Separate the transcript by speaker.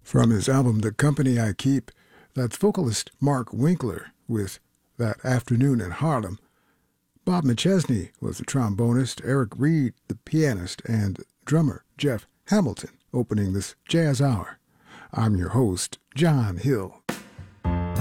Speaker 1: From his album The Company I Keep, that's vocalist Mark Winkler with That Afternoon in Harlem. Bob McChesney was the trombonist, Eric Reed the pianist, and drummer Jeff Hamilton opening this Jazz Hour. I'm your host, John Hill.